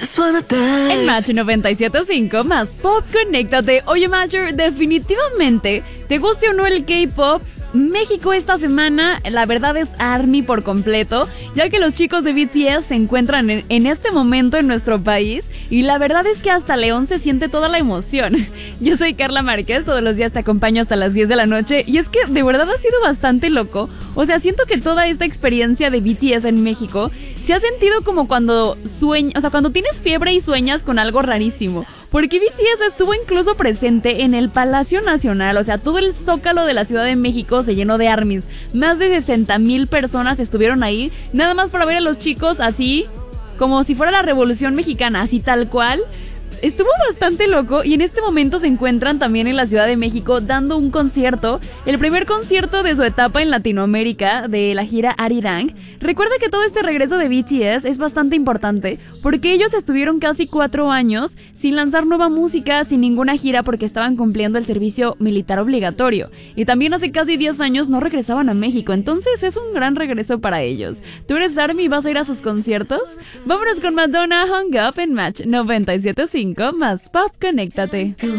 En Match 97.5 más Pop, conéctate. Oye, Matcher, definitivamente, te guste o no el K-Pop, México esta semana, la verdad es ARMY por completo, ya que los chicos de BTS se encuentran en este momento en nuestro país y la verdad es que hasta León se siente toda la emoción. Yo soy Carla Márquez, todos los días te acompaño hasta las 10 de la noche y es que de verdad ha sido bastante loco. O sea, siento que toda esta experiencia de BTS en México se ha sentido como cuando cuando tienes fiebre y sueñas con algo rarísimo. Porque BTS estuvo incluso presente en el Palacio Nacional, o sea, todo el zócalo de la Ciudad de México se llenó de ARMYs. Más de 60,000 personas estuvieron ahí, nada más para ver a los chicos así, como si fuera la Revolución Mexicana, así tal cual. Estuvo bastante loco y en este momento se encuentran también en la Ciudad de México dando un concierto, el primer concierto de su etapa en Latinoamérica de la gira Arirang. Recuerda que todo este regreso de BTS es bastante importante porque ellos estuvieron casi 4 años sin lanzar nueva música, sin ninguna gira porque estaban cumpliendo el servicio militar obligatorio y también hace casi 10 años no regresaban a México, entonces es un gran regreso para ellos. ¿Tú eres ARMY y vas a ir a sus conciertos? Vámonos con Madonna, Hung Up en Match 97.5 más Pop, conéctate.